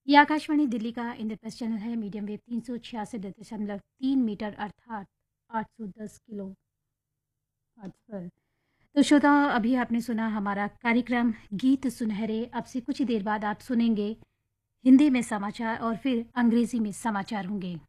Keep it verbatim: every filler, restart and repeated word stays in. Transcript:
ये आकाशवाणी दिल्ली का इंद्रप्रस्थ चैनल है। मीडियम वेव तीन सौ छियासठ दशमलव तीन मीटर अर्थात आठ सौ दस किलो हर्ट्ज पर। तो श्रोताओं, अभी आपने सुना हमारा कार्यक्रम गीत सुनहरे। अब से कुछ ही देर बाद आप सुनेंगे हिंदी में समाचार और फिर अंग्रेजी में समाचार होंगे।